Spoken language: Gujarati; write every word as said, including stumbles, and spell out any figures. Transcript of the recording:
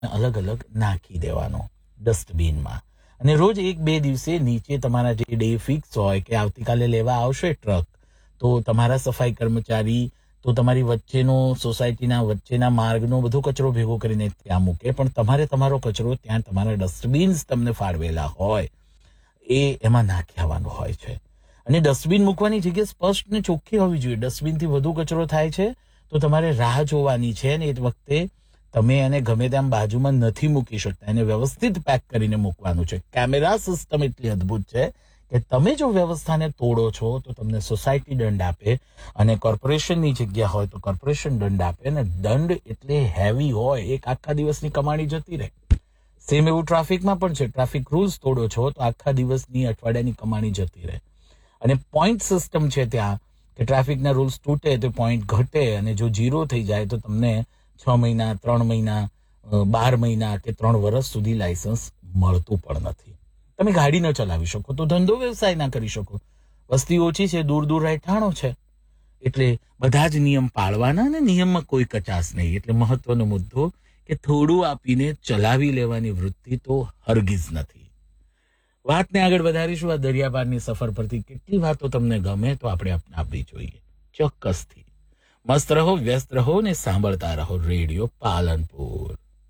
અલગ અલગ નાખી દેવાનો ડસ્ટબિનમાં. અને રોજ એક બે દિવસે નીચે તમારા જે ડે ફિક્સ હોય કે આવતીકાલે લેવા આવશે ટ્રક, તો તમારા સફાઈ કર્મચારી તો તમારી વચ્ચેનો સોસાયટીના વચ્ચેના માર્ગનો બધો કચરો ભેગો કરીને ત્યાં મૂકે, પણ તમારે તમારો કચરો ત્યાં તમારા ડસ્ટબિન્સ તમને ફાળવેલા હોય એ એમાં નાખી આવવાનો હોય છે. અને ડસ્ટબિન મૂકવાની જગ્યા સ્પષ્ટ ને ચોખ્ખી હોવી જોઈએ. ડસ્ટબિનથી વધુ કચરો થાય છે તો તમારે રાહ જોવાની છે, ને એ વખતે તમે એને ગમે તેમ બાજુમાં નથી મૂકી શકતા, એને વ્યવસ્થિત પેક કરીને મૂકવાનું છે. કેમેરા સિસ્ટમ એટલી અદ્ભુત છે કે તમે જો વ્યવસ્થાને તોડો છો તો તમને સોસાયટી દંડ આપે, અને કોર્પોરેશનની જગ્યા હોય તો કોર્પોરેશન દંડ આપે. અને દંડ એટલે હેવી હોય, એક આખા દિવસની કમાણી જતી રહે. સેમ એવું ટ્રાફિકમાં પણ છે. ટ્રાફિક રૂલ્સ તોડો છો તો આખા દિવસની અઠવાડિયાની કમાણી જતી રહે. અને પોઈન્ટ સિસ્ટમ છે ત્યાં કે ટ્રાફિકના રૂલ્સ તૂટે તો પોઈન્ટ ઘટે, અને જો ઝીરો થઈ જાય તો તમને છ મહિના ત્રણ મહિના બાર મહિના કે ત્રણ વર્ષ સુધી લાયસન્સ મળતું પણ નથી. તમે ગાડી ન ચલાવી શકો તો ધંધો વ્યવસાય ના કરી શકો. વસ્તી ઓછી છે, દૂર દૂર રહેઠાણો છે, એટલે બધા જ નિયમ પાળવાના, અને નિયમમાં કોઈ કચાશ નહીં. એટલે મહત્વનો મુદ્દો કે થોડું આપીને ચલાવી લેવાની વૃત્તિ તો હરગીઝ નથી. વાતને આગળ વધારીશું. આ દરિયાપારની સફર પરથી કેટલી વાતો તમને ગમે તો આપણે અપનાવવી જોઈએ ચોક્કસથી. મસ્ત રહો, વ્યસ્ત રહો ને સાંભળતા રહો રેડિયો પાલનપુર.